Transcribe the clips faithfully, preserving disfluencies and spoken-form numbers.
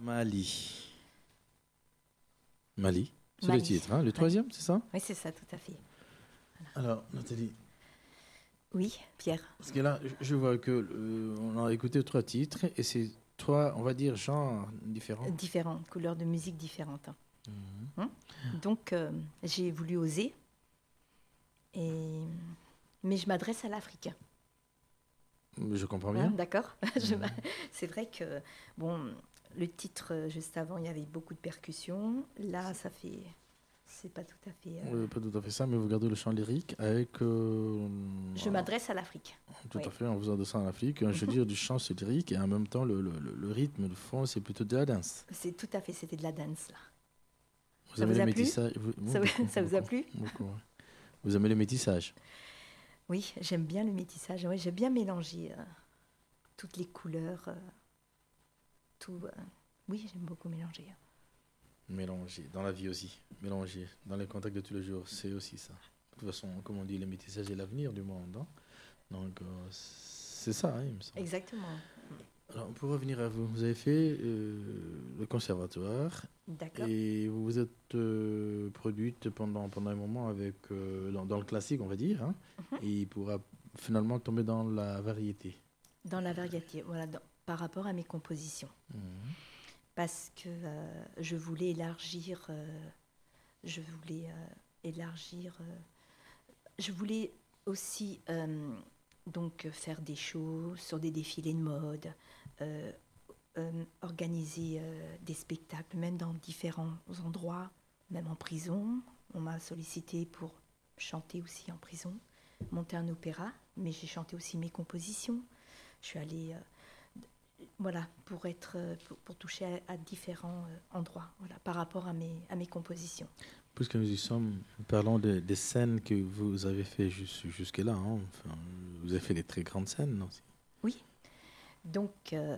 Mali. Mali, c'est Mali. le titre, hein, le troisième, ouais. C'est ça? Oui, c'est ça, tout à fait. Voilà. Alors, Nathalie. Oui, Pierre. Parce que là, je vois que euh, on a écouté trois titres et c'est trois, on va dire, genres différents. Différentes, couleurs de musique différentes. Mmh. Hein? Donc, euh, j'ai voulu oser, et... mais je m'adresse à l'Afrique. Je comprends bien. Hein, d'accord. Mmh. C'est vrai que, bon, le titre, juste avant, il y avait beaucoup de percussions. Là, ça fait... C'est pas tout à fait... Euh... Oui, pas tout à fait ça, mais vous gardez le chant lyrique avec... Euh, je euh, m'adresse à l'Afrique. Tout oui. à fait, on vous adresse à l'Afrique. Je veux dire, du chant, c'est lyrique, et en même temps, le, le, le rythme, le fond, c'est plutôt de la danse. C'est tout à fait, c'était de la danse, là. Vous ça aimez vous le a métissage plu vous, Ça, beaucoup, ça vous beaucoup, a plu beaucoup, ouais. Vous aimez le métissage? Oui, j'aime bien le métissage. Oui, j'aime bien mélanger euh, toutes les couleurs. Euh, tout, euh, oui, j'aime beaucoup mélanger. Mélanger, dans la vie aussi. Mélanger, dans les contacts de tous les jours, c'est aussi ça. De toute façon, comme on dit, le métissage est l'avenir du monde. Hein. Donc, euh, c'est ça, hein, il me semble. Exactement. Alors, pour revenir à vous, vous avez fait euh, le conservatoire. D'accord. Et vous vous êtes euh, produite pendant, pendant un moment avec, euh, dans, dans le classique, on va dire. Hein, mm-hmm. Et il pourra finalement tomber dans la variété. Dans la variété, voilà, dans, par rapport à mes compositions. Mm-hmm. Parce que euh, je voulais élargir, euh, je voulais euh, élargir, euh, je voulais aussi euh, donc faire des shows sur des défilés de mode, euh, euh, organiser euh, des spectacles, même dans différents endroits, même en prison. On m'a sollicité pour chanter aussi en prison, monter un opéra, mais j'ai chanté aussi mes compositions. Je suis allée... Euh, Voilà, pour, être, pour, pour toucher à, à différents euh, endroits, voilà, par rapport à mes, à mes compositions. Puisque nous y sommes, parlons de, des scènes que vous avez fait jus, jusque-là. Hein. Enfin, vous avez fait des très grandes scènes, non? Oui. Donc, euh,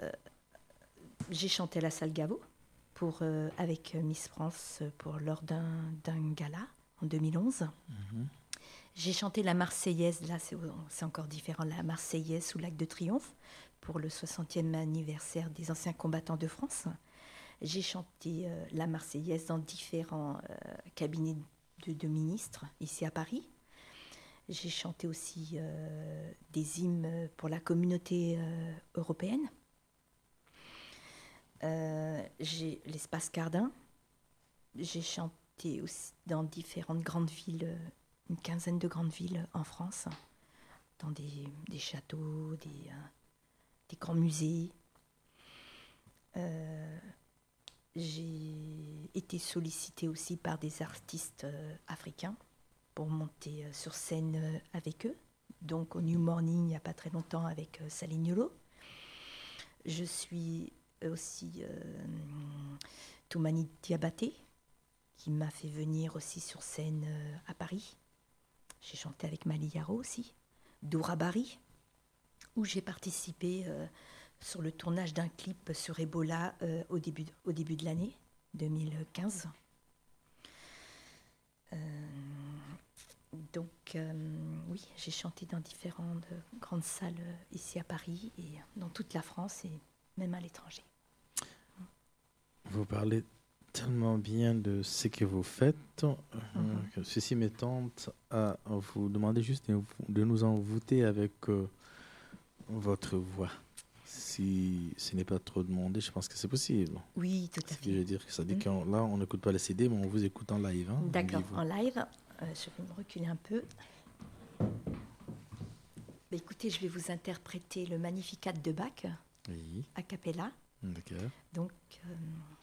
j'ai chanté à la salle Gaveau pour, euh, avec Miss France pour, lors d'un, d'un gala en deux mille onze. Mm-hmm. J'ai chanté la Marseillaise, là c'est, c'est encore différent, la Marseillaise sous l'Arc de Triomphe, pour le soixantième anniversaire des anciens combattants de France. J'ai chanté euh, la Marseillaise dans différents euh, cabinets de, de ministres ici à Paris. J'ai chanté aussi euh, des hymnes pour la communauté euh, européenne. Euh, j'ai l'Espace Cardin. J'ai chanté aussi dans différentes grandes villes, une quinzaine de grandes villes en France, dans des, des châteaux, des... Euh, des grands musées. Euh, j'ai été sollicitée aussi par des artistes euh, africains pour monter euh, sur scène euh, avec eux. Donc au New Morning, il n'y a pas très longtemps, avec euh, Salignolo. Je suis aussi euh, Toumani Diabaté, qui m'a fait venir aussi sur scène euh, à Paris. J'ai chanté avec Mali Yaro aussi. Doura Bari, où j'ai participé euh, sur le tournage d'un clip sur Ebola euh, au, début, au début de l'année deux mille quinze. Euh, donc, euh, oui, j'ai chanté dans différentes euh, grandes salles euh, ici à Paris et dans toute la France et même à l'étranger. Vous parlez tellement bien de ce que vous faites. Mm-hmm. Euh, ceci me tente à vous demander juste de, de nous envoûter avec... Euh, votre voix. Si ce n'est pas trop demandé, je pense que c'est possible. Oui, tout à fait. Je veux dire que ça dit mmh. qu'on là, on n'écoute pas les C D, mais on vous écoute en live. Hein, d'accord, en live. Euh, je vais me reculer un peu. Mais écoutez, je vais vous interpréter le Magnificat de Bach, oui. a cappella. D'accord. Donc, euh,